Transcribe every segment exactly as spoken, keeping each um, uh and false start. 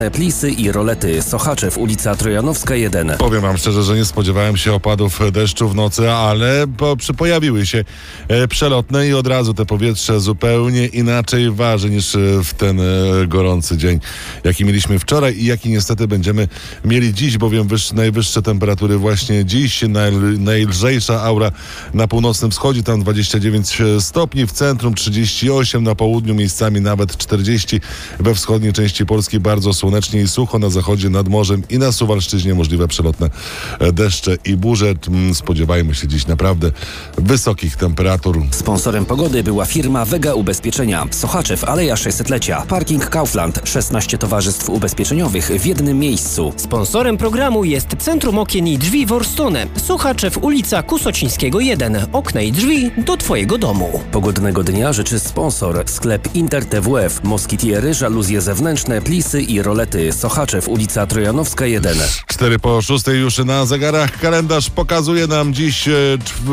Plisy i rolety. Sochaczew, ulica Trojanowska jeden. Powiem wam szczerze, że nie spodziewałem się opadów deszczu w nocy, ale po, przy, pojawiły się e, przelotne i od razu te powietrze zupełnie inaczej waży niż w ten e, gorący dzień, jaki mieliśmy wczoraj i jaki niestety będziemy mieli dziś, bowiem wyż, najwyższe temperatury właśnie dziś, naj, najlżejsza aura na północnym wschodzie, tam dwadzieścia dziewięć stopni, w centrum trzydzieści osiem, na południu miejscami nawet czterdzieści, we wschodniej części Polski bardzo słonecznie i sucho, na zachodzie nad morzem i na Suwalszczyźnie możliwe przelotne deszcze i burze. Spodziewajmy się dziś naprawdę wysokich temperatur. Sponsorem pogody była firma Vega Ubezpieczenia. Sochaczew, Aleja sześćsetlecia. Parking Kaufland. szesnaście towarzystw ubezpieczeniowych w jednym miejscu. Sponsorem programu jest Centrum Okien i Drzwi Worstone. Sochaczew, ulica Kusocińskiego jeden. Okna i drzwi do Twojego domu. Pogodnego dnia życzy sponsor. Sklep Inter T W F. Moskitiery, żaluzje zewnętrzne, plisy i rolety. Sochaczew, ulica Trojanowska jeden. Cztery po szóstej już na zegarach. Kalendarz pokazuje nam dziś e,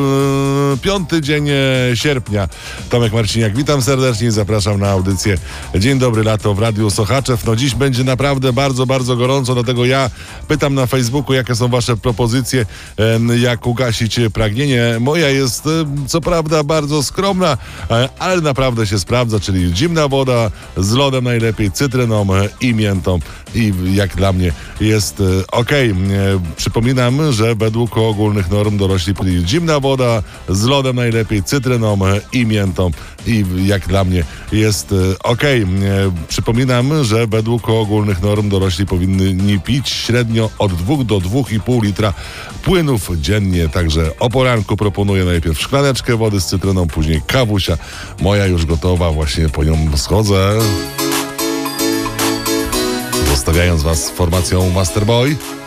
czw- piąty dzień e, sierpnia. Tomek Marciniak, witam serdecznie i zapraszam na audycję Dzień Dobry Lato w Radiu Sochaczew. No dziś będzie naprawdę bardzo, bardzo gorąco, dlatego ja pytam na Facebooku, jakie są wasze propozycje, e, jak ugasić pragnienie. Moja jest e, co prawda bardzo skromna, e, ale naprawdę się sprawdza, czyli zimna woda z lodem, najlepiej cytryną e, i miętą. I jak dla mnie jest e, ok. E, przypominam, że według ogólnych norm dorośli pili zimna woda z lodem, najlepiej cytryną e, i miętą. I jak dla mnie jest e, ok. E, przypominam, że według ogólnych norm dorośli powinni pić średnio od dwóch do dwóch i pół litra płynów dziennie. Także o poranku proponuję najpierw szklaneczkę wody z cytryną, później kawusia. Moja już gotowa, właśnie po nią schodzę. Zostawiając was formacją Masterboy.